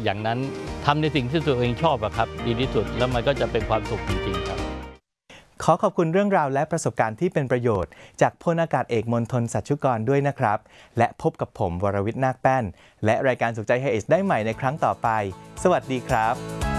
อย่างนั้นทำในสิ่งที่ตัวเองชอบครับดีที่สุดแล้วมันก็จะเป็นความสุขจริงๆครับขอขอบคุณเรื่องราวและประสบการณ์ที่เป็นประโยชน์จากพลอากาศเอกมณฑลสัชชุกรด้วยนะครับและพบกับผมวรวิทย์นาคแป้นและรายการสุขใจไฮเอชได้ใหม่ในครั้งต่อไปสวัสดีครับ